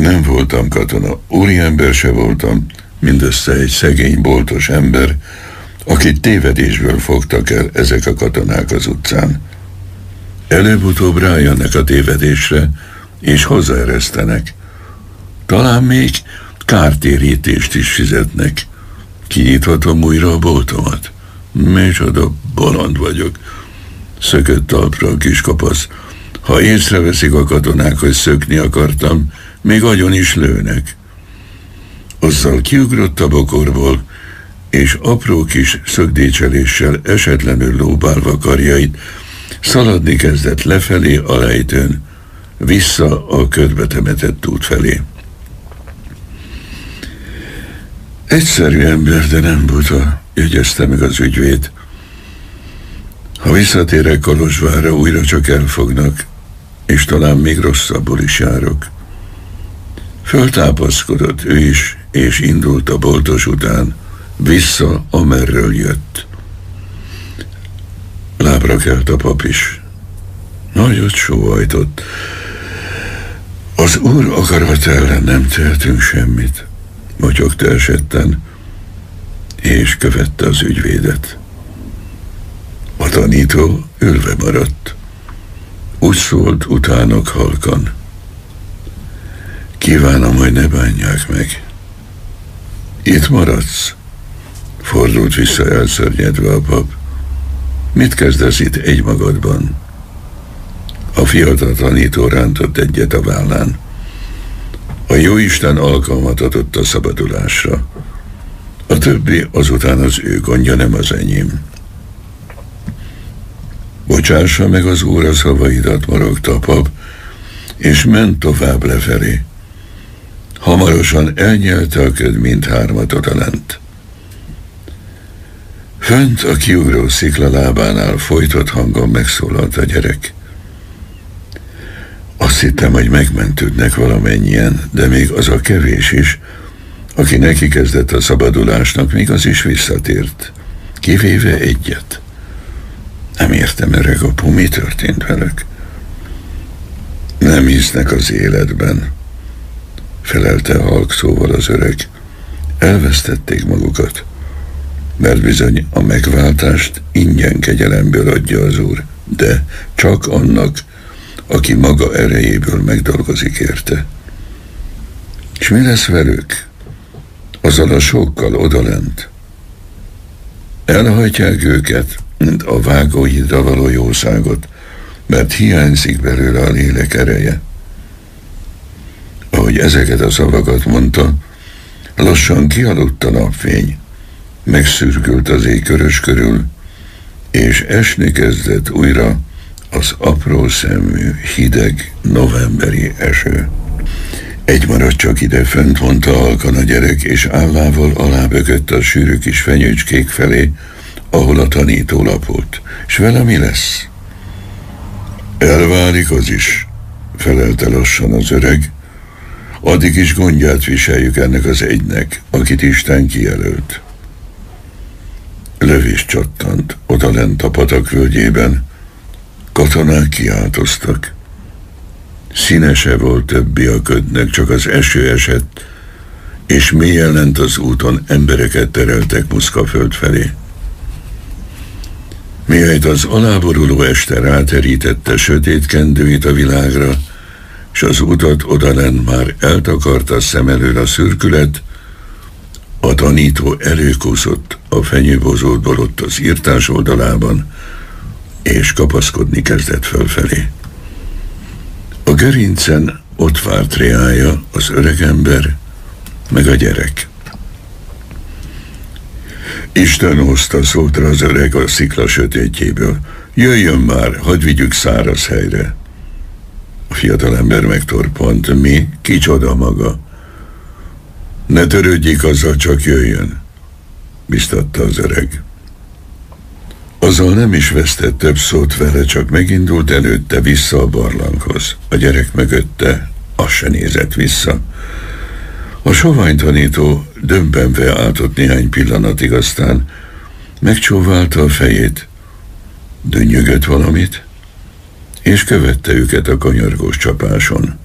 nem voltam katona, úriember se voltam, mindössze egy szegény boltos ember, akit tévedésből fogtak el ezek a katonák az utcán. Előbb-utóbb rájönnek a tévedésre, és hozzáeresztenek. Talán még kártérítést is fizetnek. Kinyithatom újra a boltomat? Micsoda bolond vagyok. Szökött talpra a kiskapasz. Ha észreveszik a katonák, hogy szökni akartam, még agyon is lőnek. Azzal kiugrott a bokorból, és apró kis szögdécseléssel esetlenül lóbálva karjait szaladni kezdett lefelé a lejtőn, vissza a ködbe temetett út felé. Egyszerű ember, de nem buta, jegyezte meg az ügyvéd. Ha visszatérek Kolozsvárra, újra csak elfognak, és talán még rosszabbul is járok. Föltápaszkodott ő is, és indult a boltos után, vissza, amerről jött. Lábra kelt a pap is. Nagyot sóhajtott. Az úr akarat ellen nem tehetünk semmit, motyogta esetten, és követte az ügyvédet. A tanító ülve maradt. Úgy szólt utánok halkan. Kívánom, hogy ne bánják meg. Itt maradsz? Fordult vissza elszörnyedve a pap. Mit kezdesz itt egymagadban? A fiatal tanító rántott egyet a vállán. A jóisten alkalmat adott a szabadulásra. A többi azután az ő gondja, nem az enyém. Bocsássa meg az úr a szavaidat, morogta a pap, és ment tovább lefelé. Hamarosan elnyelte a köd mindhármat odalent. Fönt a kiugró szikla lábánál folytott hangon megszólalt a gyerek. Azt hittem, hogy megmentődnek valamennyien, de még az a kevés is, aki neki kezdett a szabadulásnak, még az is visszatért, kivéve egyet. Nem értem, öreg apu, mi történt velük? Nem hisznek az életben, felelte halk szóval az öreg. Elvesztették magukat, mert bizony a megváltást ingyen kegyelemből adja az úr, de csak annak, aki maga erejéből megdolgozik érte. És mi lesz velük? Azzal a sokkal odalent. Elhajtják őket, mint a vágóhídra való jószágot, mert hiányzik belőle a lélek ereje. Ahogy ezeket a szavakat mondta, lassan kialudt a napfény, megszürkült az ég körös körül, és esni kezdett újra az apró szemű, hideg, novemberi eső. Egy maradt csak ide fönt, mondta halkan a gyerek, és állával alábökött a sűrű kis fenyőcskék felé, ahol a tanító lapolt. S vele mi lesz? Elválik az is, felelte lassan az öreg. Addig is gondját viseljük ennek az egynek, akit Isten kijelölt. Lövés csattant odalent a patak völgyében. Katonák kiáltoztak. Színese volt többi a ködnek, csak az eső esett, és mélyen lent az úton embereket tereltek Muszkaföld felé. Mihelyt az aláboruló este ráterítette sötét kendőit a világra, s az utat odalent már eltakarta szem elől a szürkület, a tanító előkúszott a fenyőbozótból ott az irtás oldalában, és kapaszkodni kezdett fölfelé. A gerincen ott várt Reája, az öregember, meg a gyerek. Isten hozta, szólt rá az öreg a szikla sötétjéből. Jöjjön már, hadd vigyük száraz helyre. A fiatalember megtorpant. Mi? Kicsoda maga? Ne törődjék azzal, csak jöjjön, biztatta az öreg. Azzal nem is vesztett több szót vele, csak megindult előtte vissza a barlanghoz. A gyerek mögötte, az se nézett vissza. A sovány tanító döbbenve állt ott néhány pillanatig, aztán megcsóválta a fejét, dönnyögött valamit, és követte őket a kanyargós csapáson.